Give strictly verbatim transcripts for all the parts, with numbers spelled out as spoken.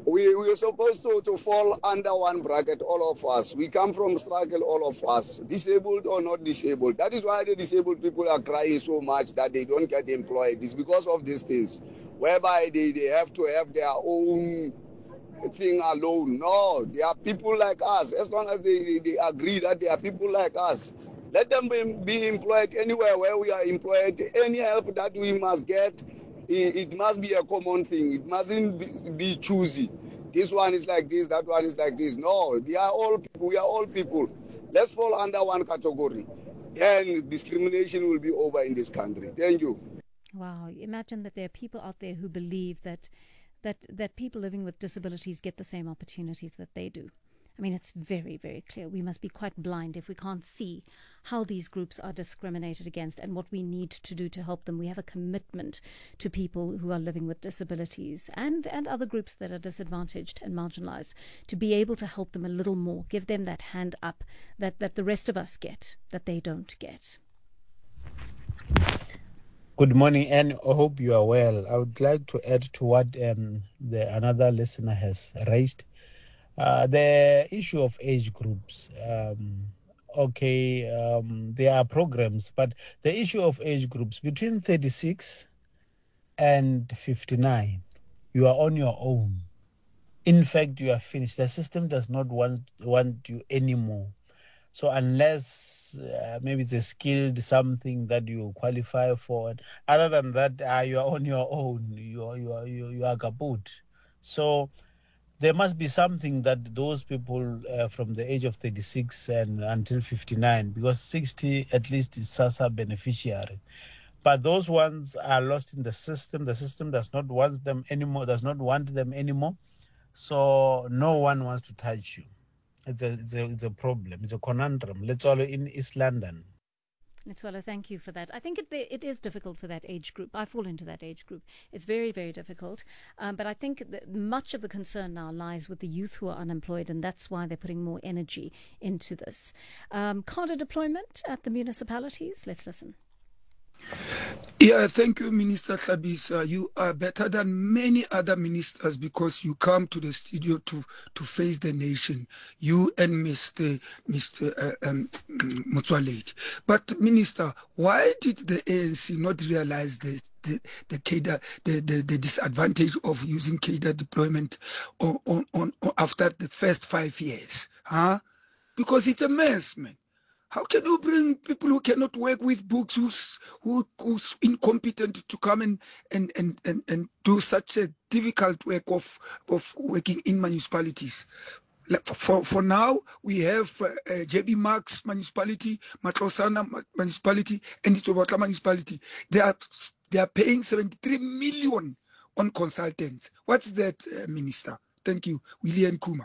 we we are supposed to, to fall under one bracket, all of us. We come from struggle, all of us, disabled or not disabled. That is why the disabled people are crying so much that they don't get employed. It's because of these things, whereby they, they have to have their own thing alone. No, they are people like us. As long as they, they, they agree that they are people like us, let them be, be employed anywhere where we are employed. Any help that we must get, it, it must be a common thing. It mustn't be, be choosy. This one is like this, that one is like this. No, they are all people. We are all people. Let's fall under one category, and discrimination will be over in this country. Thank you. Wow. Imagine that there are people out there who believe that that that people living with disabilities get the same opportunities that they do. I mean, it's very, very clear. We must be quite blind if we can't see how these groups are discriminated against and what we need to do to help them. We have a commitment to people who are living with disabilities and, and other groups that are disadvantaged and marginalized to be able to help them a little more, give them that hand up that, that the rest of us get, that they don't get. Good morning, and I hope you are well. I would like to add to what um, the another listener has raised. Uh, the issue of age groups. Um, okay, um, there are programs, but the issue of age groups between thirty-six and fifty-nine, you are on your own. In fact, you are finished. The system does not want want you anymore. So unless uh, maybe it's a skilled something that you qualify for, other than that, uh, you are on your own. You are you are you, you are kaput. So there must be something that those people uh, from the age of thirty-six and until fifty-nine, because sixty at least is SASSA beneficiary. But those ones are lost in the system. The system does not want them anymore, does not want them anymore. So no one wants to touch you. It's a, it's a, it's a problem. It's a conundrum. Let's all in East London. Nitswala, thank you for that. I think it it is difficult for that age group. I fall into that age group. It's very, very difficult. Um, but I think that much of the concern now lies with the youth who are unemployed, and that's why they're putting more energy into this. Um, cadre deployment at the municipalities. Let's listen. Yeah, thank you, Minister Hlabisa. You are better than many other ministers because you come to the studio to, to face the nation. You and Mister Mister Uh, um, Motsoaledi. But Minister, why did the A N C not realize the the the, cadre, the, the, the disadvantage of using cadre deployment on, on, on, on after the first five years? Huh? Because it's a mess, man. How can you bring people who cannot work with books, who's who, who's incompetent to come and, and, and, and, and do such a difficult work of, of working in municipalities? Like for, for now, we have uh, uh, J B Marks municipality, Matlosana municipality, and Itobotla municipality. They are, they are paying seventy-three million on consultants. What's that, uh, Minister? Thank you. William Kuma.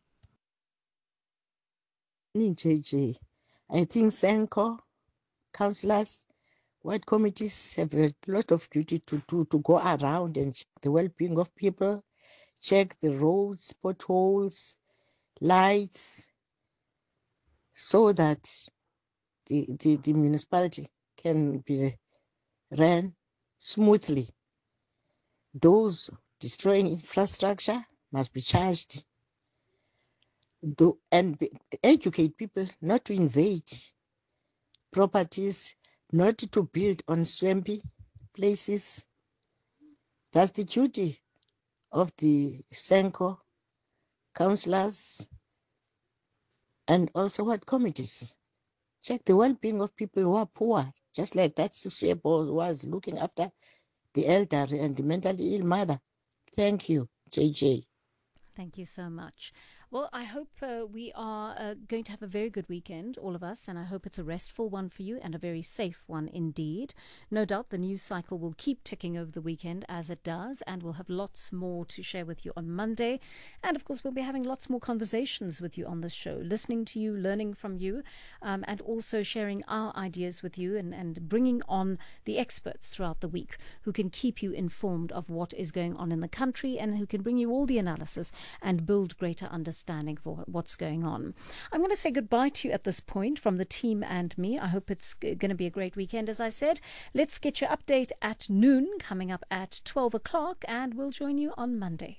J J. I think SENCO, councillors, ward committees have a lot of duty to do, to go around and check the well-being of people, check the roads, potholes, lights, so that the, the, the municipality can be ran smoothly. Those destroying infrastructure must be charged. Do, and be, educate people not to invade properties, not to build on swampy places. That's the duty of the SENCO councillors and also what committees. Check the well-being of people who are poor, just like that six-year-old was looking after the elderly and the mentally ill mother. Thank you, J J. Thank you so much. Well, I hope uh, we are uh, going to have a very good weekend, all of us, and I hope it's a restful one for you and a very safe one indeed. No doubt the news cycle will keep ticking over the weekend as it does, and we'll have lots more to share with you on Monday. And, of course, we'll be having lots more conversations with you on this show, listening to you, learning from you, um, and also sharing our ideas with you and, and bringing on the experts throughout the week who can keep you informed of what is going on in the country and who can bring you all the analysis and build greater understanding for what's going on. I'm going to say goodbye to you at this point from the team and me. I hope it's g- going to be a great weekend, as I said. Let's get your update at noon, coming up at twelve o'clock, and we'll join you on Monday.